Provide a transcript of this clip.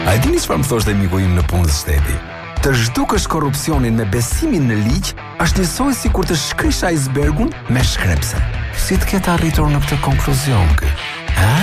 A dini çfarë më thoshte miku im në punës shteti? Të zhdukësh korrupsionin me besimin në ligj është njësoj si kur të shkrish icebergun me shkrepse. Si të ketë arritur në këtë konkluzion kë?